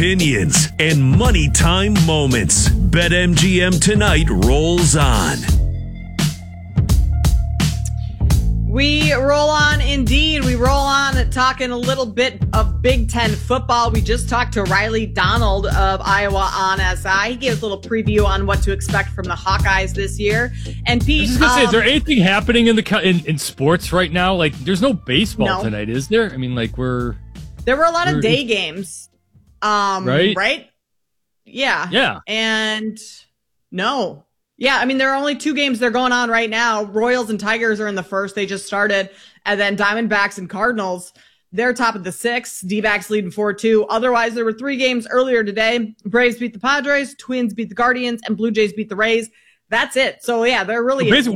Opinions and money time moments. BetMGM tonight rolls on. We roll on indeed. We roll on talking a little bit of Big Ten football. We just talked to Riley Donald of Iowa on SI. He gave us a little preview on what to expect from the Hawkeyes this year. And Pete, I was just gonna say, is there anything happening in sports right now? Like, there's no baseball tonight, is there? I mean, like there were a lot of day games, right? Yeah. And no. Yeah, I mean, there are only two games that are going on right now. Royals and Tigers are in the first. They just started. And then Diamondbacks and Cardinals, they're top of the sixth. D-backs leading 4-2. Otherwise, there were three games earlier today. Braves beat the Padres, Twins beat the Guardians, and Blue Jays beat the Rays. That's it. So, yeah, they're really... So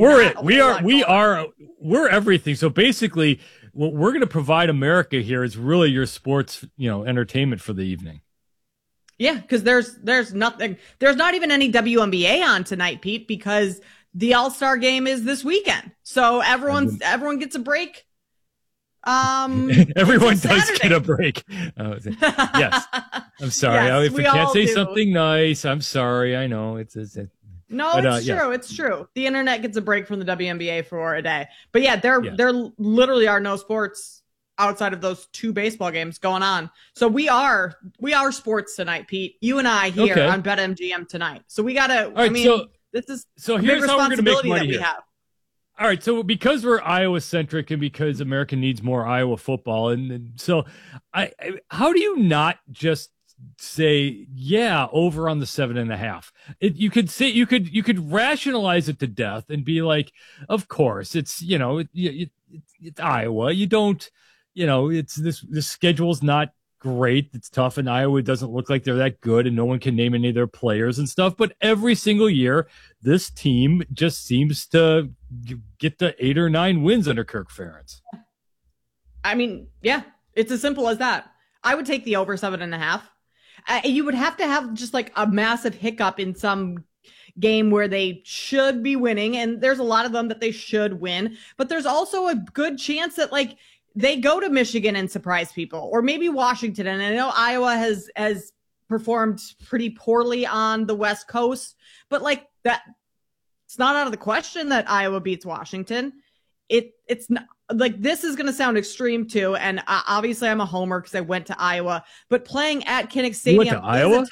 we're everything. So, basically, what we're going to provide America here is really your sports, entertainment for the evening. Yeah, because there's nothing. There's not even any WNBA on tonight, Pete, because the All-Star game is this weekend. So everyone gets a break. Everyone does get a break. Yes, I'm sorry. Yes, if we can't say something nice, I'm sorry. I know it's No, it's true. Yeah. It's true. The internet gets a break from the WNBA for a day. But yeah, there literally are no sports outside of those two baseball games going on. So we are sports tonight, Pete. You and I here on BetMGM tonight. So we gotta. This is here's how we're gonna make money here. Have. All right, so because we're Iowa centric and because America needs more Iowa football, and so how do you not just say over on the 7.5? You could rationalize it to death and be like, of course it's it's Iowa. You don't. It's this schedule's not great. It's tough, and Iowa doesn't look like they're that good, and no one can name any of their players and stuff. But every single year, this team just seems to get the 8 or 9 wins under Kirk Ferentz. I mean, yeah, it's as simple as that. I would take the over 7.5. You would have to have just like a massive hiccup in some game where they should be winning, and there's a lot of them that they should win. But there's also a good chance that they go to Michigan and surprise people, or maybe Washington. And I know Iowa has performed pretty poorly on the West Coast, but that, it's not out of the question that Iowa beats Washington. It's not this is going to sound extreme too. And obviously I'm a homer because I went to Iowa, but playing at Kinnick Stadium you went to Iowa?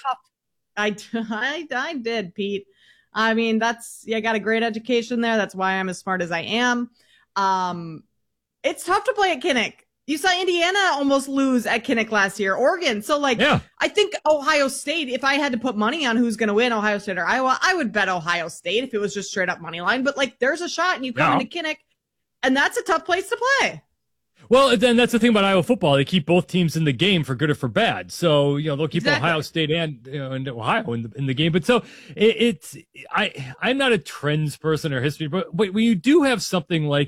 I did, Pete. I mean, I got a great education there. That's why I'm as smart as I am. It's tough to play at Kinnick. You saw Indiana almost lose at Kinnick last year, Oregon. So, I think Ohio State, if I had to put money on who's going to win, Ohio State or Iowa, I would bet Ohio State if it was just straight up money line. But, there's a shot and you come into Kinnick, and that's a tough place to play. Well, then that's the thing about Iowa football. They keep both teams in the game for good or for bad. So, they'll keep Ohio State and Ohio in the game. But so I'm not a trends person or history, but when you do have something like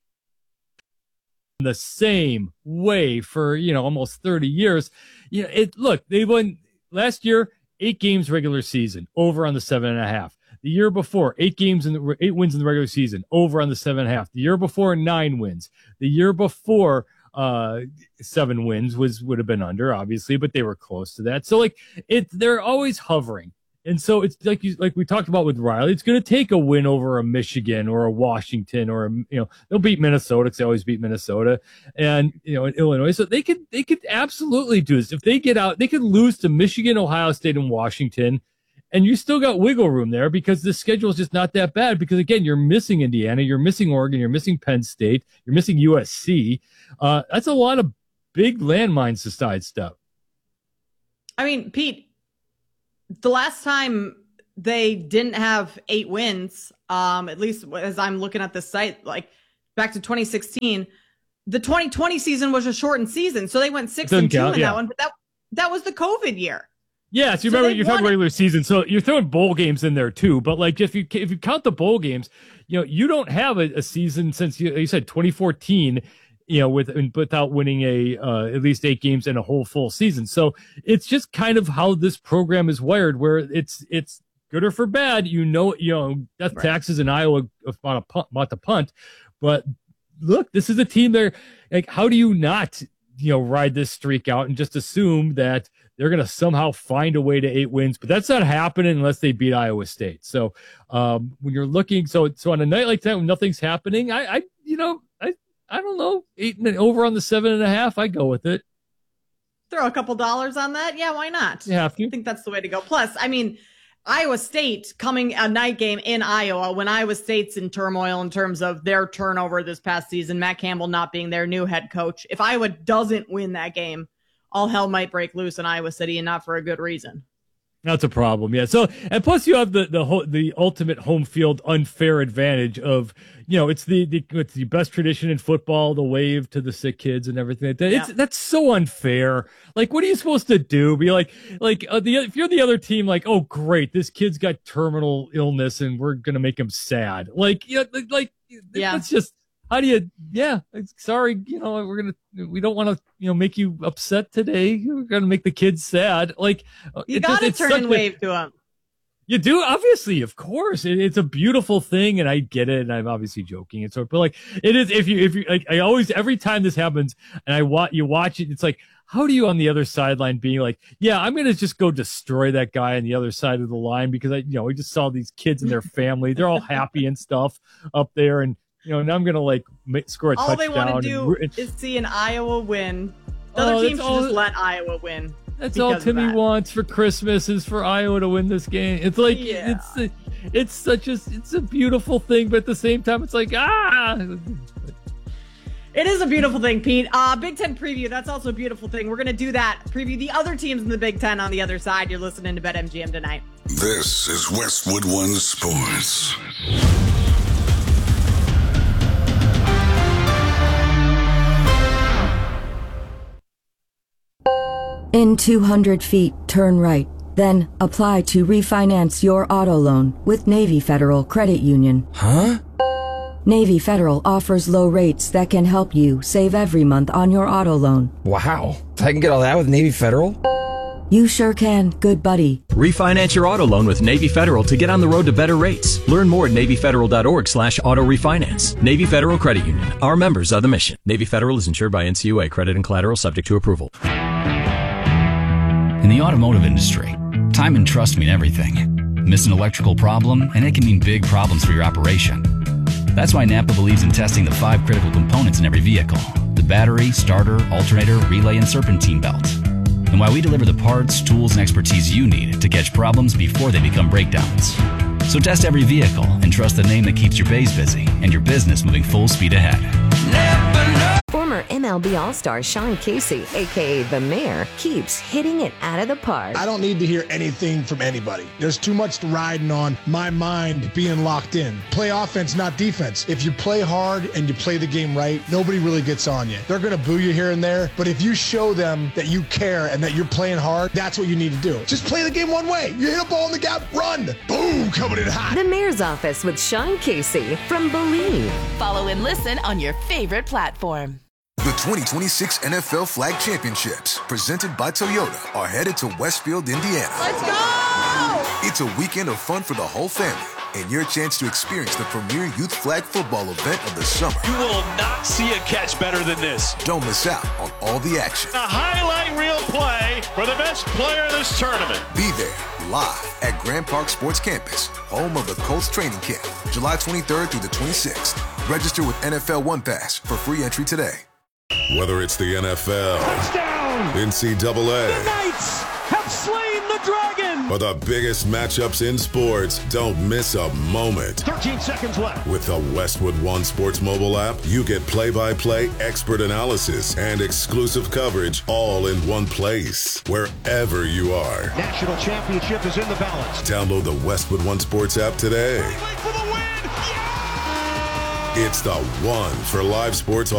the same way for almost 30 years, they won last year 8 games regular season, over on the 7.5. The year before 8 wins in the regular season, over on the 7.5. The year before 9 wins. The year before 7 wins would have been under, obviously, but they were close to that. So they're always hovering. And so it's like we talked about with Riley, it's going to take a win over a Michigan or a Washington or they'll beat Minnesota because they always beat Minnesota and Illinois. So they could absolutely do this. If they get out, they could lose to Michigan, Ohio State, and Washington, and you still got wiggle room there because the schedule is just not that bad. Because again, you're missing Indiana, you're missing Oregon, you're missing Penn State, you're missing USC. That's a lot of big landmines to sidestep. I mean, Pete, the last time they didn't have 8 wins, at least as I'm looking at this site, back to 2016, the 2020 season was a shortened season. So they went 6-2 in that one, but that was the COVID year. Yeah, so remember you're talking regular season, so you're throwing bowl games in there too. But if you count the bowl games, you don't have a season since you said 2014. Without winning at least 8 games in a whole full season. So it's just kind of how this program is wired, where it's good or for bad. Death taxes in Iowa about to punt, but look, this is a team there. How do you not ride this streak out and just assume that they're going to somehow find a way to 8 wins, but that's not happening unless they beat Iowa State. So when you're looking, so on a night like that when nothing's happening, I don't know, 8 and over on the 7.5, I go with it. Throw a couple dollars on that. Yeah, why not? You have to. I think that's the way to go. Plus, I mean, Iowa State coming a night game in Iowa when Iowa State's in turmoil in terms of their turnover this past season, Matt Campbell not being their new head coach. If Iowa doesn't win that game, all hell might break loose in Iowa City, and not for a good reason. That's a problem, yeah. So, and plus you have the ultimate home field unfair advantage of, it's the best tradition in football, the wave to the sick kids and everything like that. Yeah. That's so unfair. Like, what are you supposed to do? Be if you're the other team, like, oh great, this kid's got terminal illness and we're gonna make him sad. It's just. How do you? Yeah, sorry. We don't want to, make you upset today. We're gonna make the kids sad. You gotta turn and wave to them. You do, obviously, of course. It's a beautiful thing, and I get it. And I'm obviously joking, and so, but it is. If you, I always, every time this happens, and you watch it, it's like, how do you on the other sideline being like, yeah, I'm gonna just go destroy that guy on the other side of the line because we just saw these kids and their family. They're all happy and stuff up there, and. Now I'm going to score a touchdown. All they want to do is see an Iowa win. The other team should just let Iowa win. That's all Timmy wants for Christmas is for Iowa to win this game. It's like, it's a beautiful thing, but at the same time, it's like, It is a beautiful thing, Pete. Big Ten preview, that's also a beautiful thing. We're going to do that, preview the other teams in the Big Ten on the other side. You're listening to BetMGM tonight. This is Westwood One Sports. In 200 feet, turn right. Then, apply to refinance your auto loan with Navy Federal Credit Union. Huh? Navy Federal offers low rates that can help you save every month on your auto loan. Wow. I can get all that with Navy Federal? You sure can, good buddy. Refinance your auto loan with Navy Federal to get on the road to better rates. Learn more at NavyFederal.org/auto refinance. Navy Federal Credit Union. Our members are the mission. Navy Federal is insured by NCUA. Credit and collateral subject to approval. In the automotive industry, time and trust mean everything. Miss an electrical problem, and it can mean big problems for your operation. That's why Napa believes in testing the 5 critical components in every vehicle: the battery, starter, alternator, relay, and serpentine belt. And why we deliver the parts, tools, and expertise you need to catch problems before they become breakdowns. So test every vehicle and trust the name that keeps your bays busy and your business moving full speed ahead. Former MLB All-Star Sean Casey, a.k.a. The Mayor, keeps hitting it out of the park. I don't need to hear anything from anybody. There's too much riding on my mind being locked in. Play offense, not defense. If you play hard and you play the game right, nobody really gets on you. They're going to boo you here and there, but if you show them that you care and that you're playing hard, that's what you need to do. Just play the game one way. You hit a ball in the gap, run. Boom, coming in hot. The Mayor's Office with Sean Casey from Believe. Follow and listen on your favorite platform. The 2026 NFL Flag Championships, presented by Toyota, are headed to Westfield, Indiana. Let's go! It's a weekend of fun for the whole family and your chance to experience the premier youth flag football event of the summer. You will not see a catch better than this. Don't miss out on all the action. A highlight reel play for the best player in this tournament. Be there live at Grand Park Sports Campus, home of the Colts training camp, July 23rd through the 26th. Register with NFL One Pass for free entry today. Whether it's the NFL, touchdown, NCAA, the Knights have slain the Dragon, or the biggest matchups in sports, don't miss a moment. 13 seconds left. With the Westwood One Sports mobile app, you get play-by-play expert analysis and exclusive coverage all in one place, wherever you are. National championship is in the balance. Download the Westwood One Sports app today. For the win. Yeah! It's the one for live sports